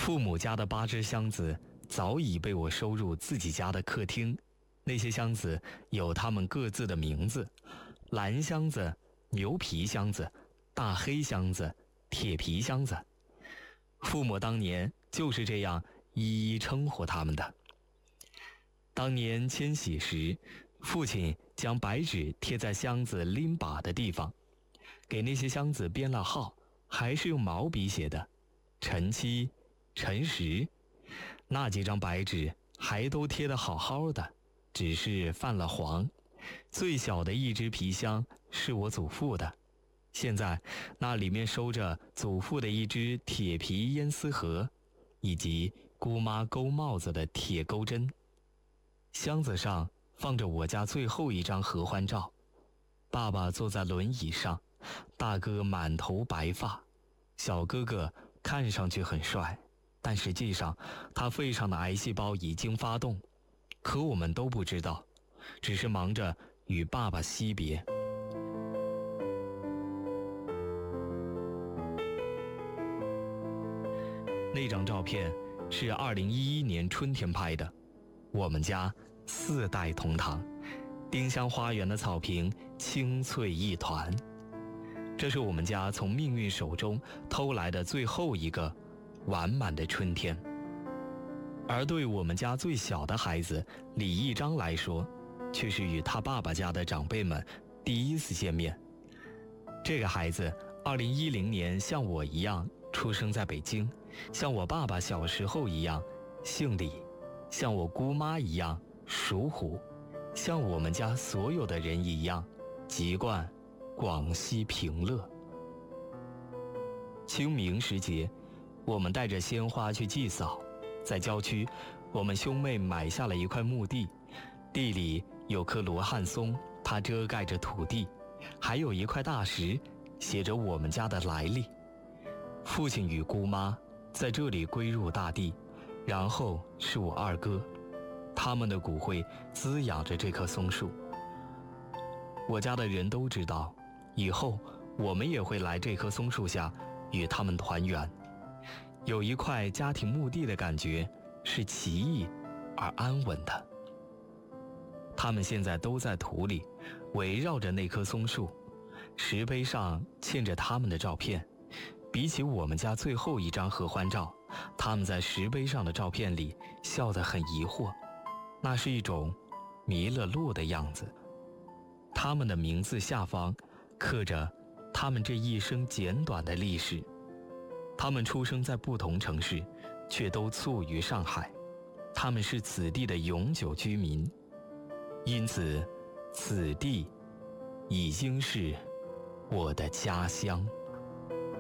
父母家的8只箱子早已被我收入自己家的客厅，那些箱子有他们各自的名字：蓝箱子、牛皮箱子、大黑箱子、铁皮箱子。父母当年就是这样一一称呼他们的。当年迁徙时，父亲将白纸贴在箱子拎把的地方，给那些箱子编了号，还是用毛笔写的，陈七、陈十。那几张白纸还都贴得好好的，只是泛了黄。最小的一只皮箱是我祖父的，现在那里面收着祖父的一只铁皮烟丝盒，以及姑妈钩帽子的铁钩针。箱子上放着我家最后一张合欢照，爸爸坐在轮椅上，大哥满头白发，小哥哥看上去很帅，但实际上他肺上的癌细胞已经发动，可我们都不知道，只是忙着与爸爸惜别。那张照片是2011年春天拍的，我们家4代同堂，丁香花园的草坪青翠一团。这是我们家从命运手中偷来的最后一个完满的春天。而对我们家最小的孩子李义章来说，却是与他爸爸家的长辈们第一次见面。这个孩子2010年像我一样出生在北京，像我爸爸小时候一样姓李，像我姑妈一样属虎，像我们家所有的人一样籍贯广西平乐。清明时节，我们带着鲜花去祭扫，在郊区，我们兄妹买下了一块墓地，地里有棵罗汉松，它遮盖着土地，还有一块大石，写着我们家的来历。父亲与姑妈在这里归入大地，然后是我二哥，他们的骨灰滋养着这棵松树。我家的人都知道，以后我们也会来这棵松树下与他们团圆。有一块家庭墓地的感觉是奇异而安稳的。他们现在都在土里，围绕着那棵松树，石碑上嵌着他们的照片。比起我们家最后一张合欢照，他们在石碑上的照片里笑得很疑惑，那是一种迷了路的样子。他们的名字下方刻着他们这一生简短的历史。他们出生在不同城市，却都卒于上海。他们是此地的永久居民，因此此地已经是我的家乡。